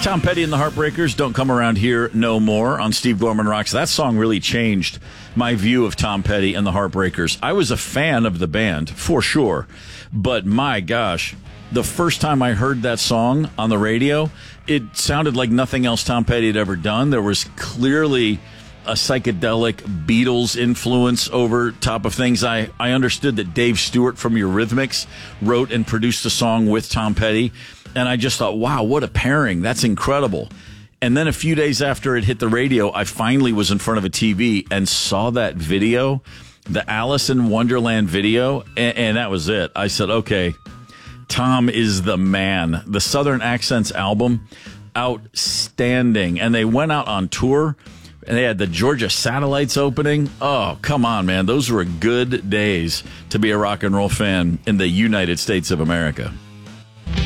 Tom Petty and the Heartbreakers, Don't Come Around Here No More on Steve Gorman Rocks. That song really changed my view of Tom Petty and the Heartbreakers. I was a fan of the band, for sure. But my gosh, the first time I heard that song on the radio, it sounded like nothing else Tom Petty had ever done. There was clearly a psychedelic Beatles influence over top of things. I understood that Dave Stewart from Eurythmics wrote and produced the song with Tom Petty. And I just thought, wow, what a pairing. That's incredible. And then a few days after it hit the radio, I finally was in front of a TV and saw that video, the Alice in Wonderland video, and that was it. I said, okay, Tom is the man. The Southern Accents album, outstanding. And they went out on tour, and they had the Georgia Satellites opening. Oh, come on, man. Those were good days to be a rock and roll fan in the United States of America.